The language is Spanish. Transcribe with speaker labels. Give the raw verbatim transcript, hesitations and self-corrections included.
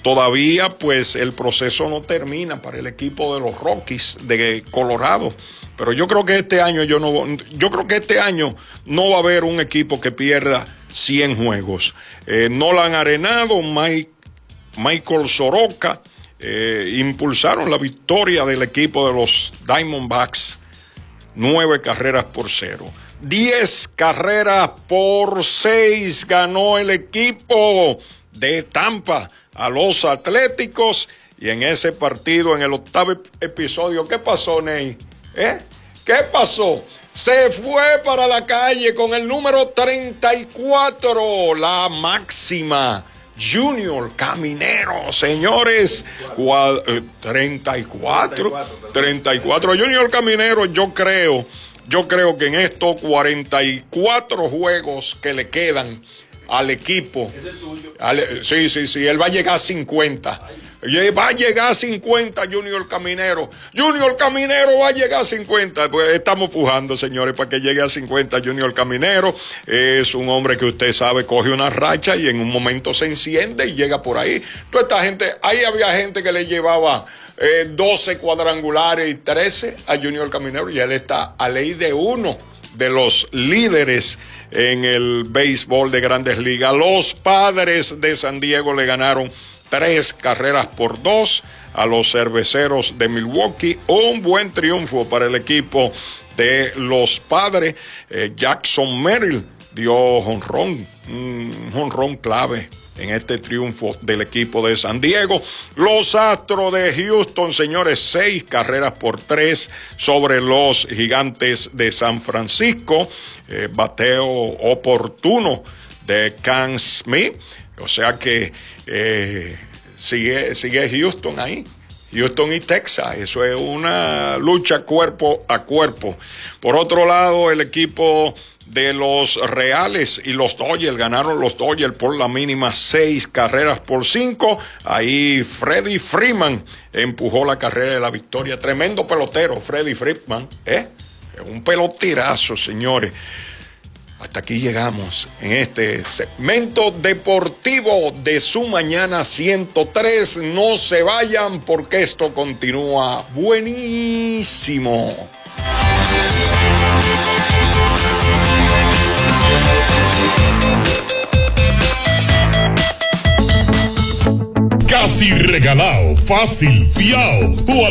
Speaker 1: todavía pues el proceso no termina para el equipo de los Rockies de Colorado. Pero yo creo que este año yo no, yo creo que este año no va a haber un equipo que pierda cien juegos. Eh, Nolan Arenado, Mike, Michael Soroka eh, impulsaron la victoria del equipo de los Diamondbacks, nueve carreras por cero. Diez carreras por seis ganó el equipo de Tampa a los Atléticos. Y en ese partido, en el octavo episodio, ¿qué pasó, Ney? ¿Eh? ¿Qué pasó? Se fue para la calle con el número treinta y cuatro, la máxima, Junior Caminero, señores. Cuad, eh, treinta y cuatro, treinta y cuatro, Junior Caminero, yo creo, yo creo que en estos cuarenta y cuatro juegos que le quedan al equipo, ¿es el tuyo? Al, sí, sí, sí, él va a llegar a cincuenta. Va a llegar a cincuenta Junior Caminero. Junior Caminero va a llegar a cincuenta. Pues estamos pujando, señores, para que llegue a cincuenta Junior Caminero. Es un hombre que usted sabe, coge una racha y en un momento se enciende y llega por ahí. Toda esta gente, ahí había gente que le llevaba eh, doce cuadrangulares y trece a Junior Caminero y él está a ley de uno de los líderes en el béisbol de Grandes Ligas. Los Padres de San Diego le ganaron tres carreras por dos a los Cerveceros de Milwaukee. Un buen triunfo para el equipo de los Padres. Eh, Jackson Merrill dio jonrón, un jonrón clave en este triunfo del equipo de San Diego. Los Astros de Houston, señores, seis carreras por tres sobre los Gigantes de San Francisco. Eh, bateo oportuno de Cam Smith. O sea que eh, sigue, sigue Houston ahí. Houston y Texas, eso es una lucha cuerpo a cuerpo. Por otro lado, el equipo de los Reales y los Dodgers, ganaron los Dodgers por la mínima seis carreras por cinco. Ahí Freddie Freeman empujó la carrera de la victoria. Tremendo pelotero, Freddie Freeman, ¿eh? Un peloterazo, señores. Hasta aquí llegamos en este segmento deportivo de Su Mañana ciento tres. No se vayan porque esto continúa buenísimo.
Speaker 2: Casi regalado, fácil, fiao.